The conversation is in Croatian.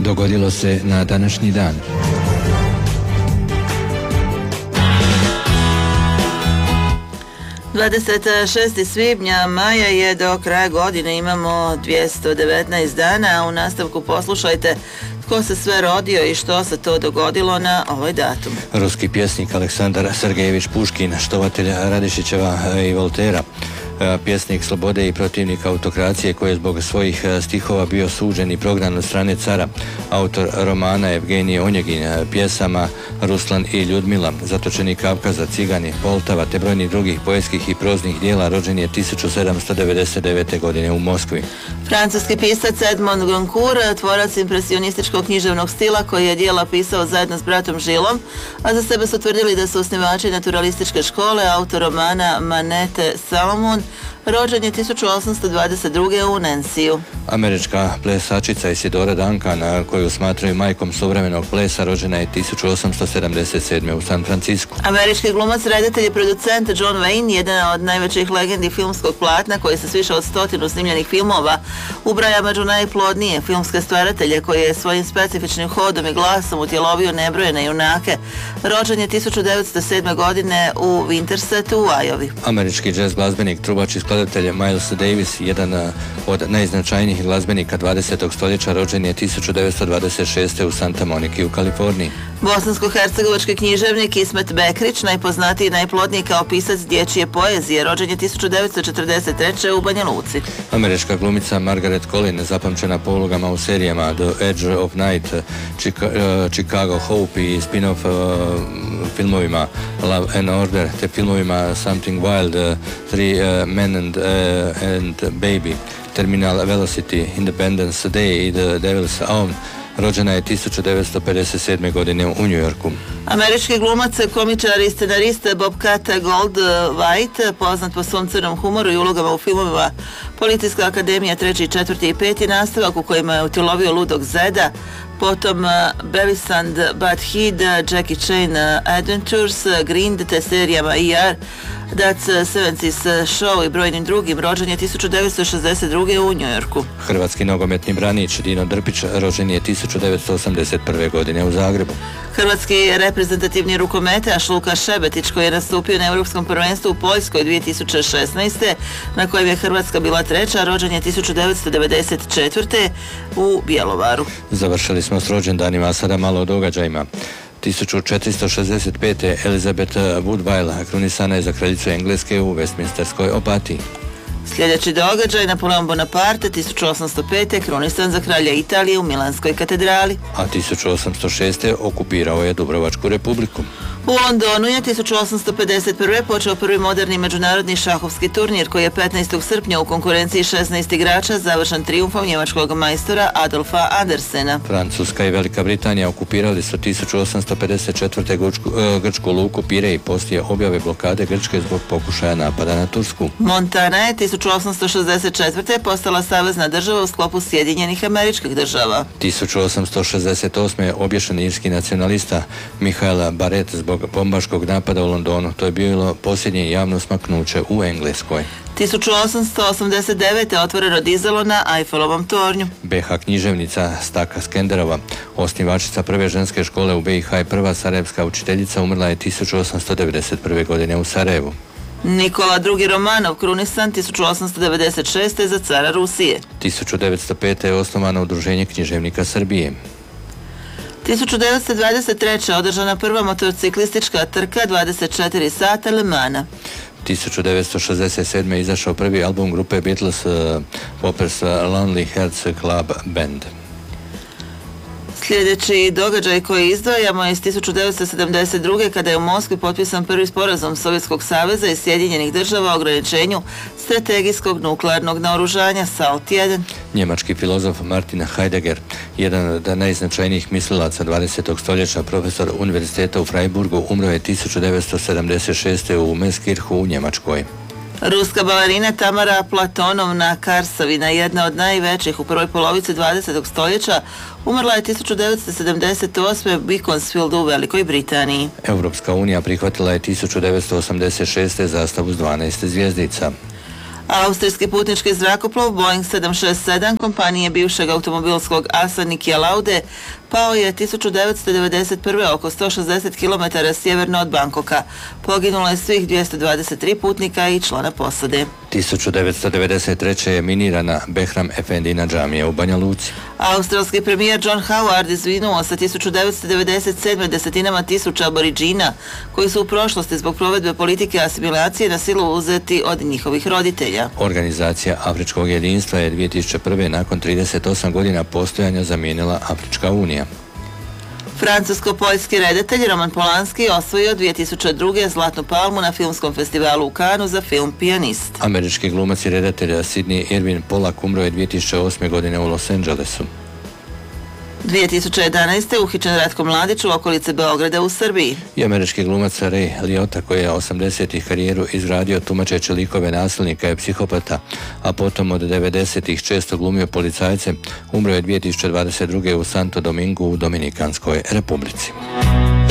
dogodilo se na današnji dan. Dvadeset 6. svibnja maja je do kraja godine, imamo 219 dana, a u nastavku poslušajte tko se sve rodio i što se to dogodilo na ovaj datum. Ruski pjesnik Aleksandar Sergejević Puškin, štovatelj Radišićeva i Voltera, pjesnik slobode i protivnik autokracije koji je zbog svojih stihova bio suđen i prognan od strane cara, autor romana Evgenije Onjegin, pjesama Ruslan i Ljudmila, zatočeni Kavkaza, Cigani, Poltava te brojnih drugih poetskih i proznih dijela, rođen je 1799. godine u Moskvi. Francuski pisac Edmond Goncourt, tvorac impresionističkog književnog stila koji je dijela pisao zajedno s bratom Žilom, a za sebe su tvrdili da su osnivači naturalističke škole, autor romana Manete Salomon, rođen je 1822. u Nansiju. Američka plesačica Isidora Duncan, koju smatraju majkom suvremenog plesa, rođena je 1877. u San Francisku. Američki glumac, reditelj i producent John Wayne, jedan od najvećih legendi filmskog platna koji se s više od 100 snimljenih filmova ubraja među najplodnije filmske stvaratelje, koji je svojim specifičnim hodom i glasom utjelovio nebrojene junake. Rođen je 1907. godine u Wintersetu u Iowa. Američki jazz glazbenik, trubač i skladatelj Miles Davis, jedan od najznačajnijih glazbenika 20. stoljeća, rođen je 1926. u Santa Moniki u Kaliforniji. Bosansko-hercegovački književnik Ismet Bekrić, najpoznatiji i najplodniji kao pisac dječje poezije, rođen je 1943. u Banja Luci. Američka glumica Margaret Collin, zapamćena po ulogama u serijama The Edge of Night, Chicago Hope i spin-off filmovima Love and Order te filmovima Something Wild, Three Men and Baby, Terminal Velocity, Independence Day i The Devil's Own, rođena je 1957. godine u New Yorku. Američki glumac, komičar i scenarist Bobcat Goldthwait, poznat po svom crnom humoru i ulogama u filmovima Policijska akademija 3., 4. i 5. nastavak u kojima je utjelovio ludog Zeda, potom Beavis and Butt-Head, Jackie Chan Adventures, Grind te serijama ER, That's 70's Show i brojnim drugim, rođen je 1962. u New Yorku. Hrvatski nogometni branič Dino Drpić, rođen je 1981. godine u Zagrebu. Hrvatski reprezentativni rukometaš Luka Šebetić, koji je nastupio na Europskom prvenstvu u Poljskoj 2016. na kojem je Hrvatska bila treća, rođen je 1994. u Bjelovaru. Završili smo s rođendanima, sada malo o događajima. 1465. Elizabeth Woodville krunisana je za kraljicu Engleske u Westminsterskoj opatiji. Sljedeći događaj, Napoleon Bonaparte 1805. krunisan za kralja Italije u Milanskoj katedrali. A 1806. okupirao je Dubrovačku republiku. U Londonu je 1851. počeo prvi moderni međunarodni šahovski turnir koji je 15. srpnja u konkurenciji 16 igrača završen trijumfom njemačkog majstora Adolfa Andersena. Francuska i Velika Britanija okupirali su 1854. grčku luku Pirej poslije objave blokade Grčke zbog pokušaja napada na Tursku. Montana je 1864. postala savezna država u sklopu Sjedinjenih Američkih Država. 1868. je obješen irski nacionalista Michael Barrett zbog bombaškog napada u Londonu. To je bilo posljednje javno smaknuće u Engleskoj. 1889. otvoreno dizalo na Eiffelovom tornju. BiH književnica Staka Skenderova, osnivačica prve ženske škole u BiH i prva sarajevska učiteljica, umrla je 1891. godine u Sarajevu. Nikola II. Romanov, krunisan 1896. za cara Rusije. 1905. je osnovano Udruženje književnika Srbije. 1923. održana prva motociklistička trka 24 sata Le Mana. 1967. izašao prvi album grupe Beatles, Popper's Lonely Hearts Club Band. Sljedeći događaj koji izdvajamo je iz 1972. kada je u Moskvi potpisan prvi sporazum Sovjetskog saveza i Sjedinjenih država o ograničenju strategijskog nuklearnog naoružanja SALT 1. Njemački filozof Martin Heidegger, jedan od najznačajnijih mislilaca 20. stoljeća, profesor univerziteta u Freiburgu, umro je 1976. u Meskirhu u Njemačkoj. Ruska balerina Tamara Platonovna Karsavina, jedna od najvećih u prvoj polovici 20. stoljeća, umrla je 1978. u Beaconsfieldu u Velikoj Britaniji. Europska unija prihvatila je 1986. zastavu s 12 zvjezdica. Austrijski putnički zrakoplov Boeing 767 kompanije bivšeg automobilskog asa Nikija Laude pao je 1991. oko 160 km sjeverno od Bankoka. Poginulo je svih 223 putnika i člana posade. 1993. je minirana Behram Efendina džamija u Banja Luci. Australski premijer John Howard izvinuo sa 1997. desetinama tisuća aboriđina koji su u prošlosti zbog provedbe politike asimilacije na silu uzeti od njihovih roditelja. Organizacija Afričkog jedinstva je 2001. nakon 38 godina postojanja zamijenila Afrička unija. Francusko-poljski redatelj Roman Polanski osvojio 2002. Zlatnu palmu na filmskom festivalu u Cannesu za film Pijanist. Američki glumac i redatelj Sidney Irwin Pollack umro je 2008. godine u Los Angelesu. 2011. uhićen Ratko Mladić u okolice Beograda u Srbiji. I američki glumac Ray Liotta, koji je 80-ih karijeru izradio tumačeći likove nasilnika i psihopata, a potom od 90-ih često glumio policajce, umro je 2022. u Santo Domingu u Dominikanskoj Republici.